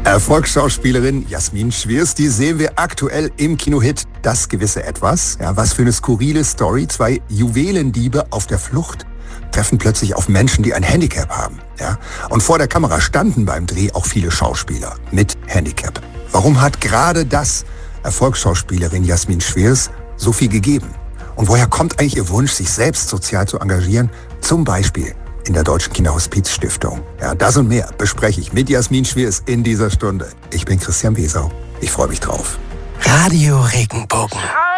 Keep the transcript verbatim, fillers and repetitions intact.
Erfolgsschauspielerin Jasmin Schwirs, die sehen wir aktuell im Kinohit Das gewisse Etwas. Ja, was für eine skurrile Story. Zwei Juwelendiebe auf der Flucht treffen plötzlich auf Menschen, die ein Handicap haben. Ja? Und vor der Kamera standen beim Dreh auch viele Schauspieler mit Handicap. Warum hat gerade das Erfolgsschauspielerin Jasmin Schwirs so viel gegeben? Und woher kommt eigentlich ihr Wunsch, sich selbst sozial zu engagieren? Zum Beispiel in der Deutschen Kinderhospiz-Stiftung. Ja, das und mehr bespreche ich mit Jasmin Schwirs in dieser Stunde. Ich bin Christian Wesau. Ich freue mich drauf. Radio Regenbogen.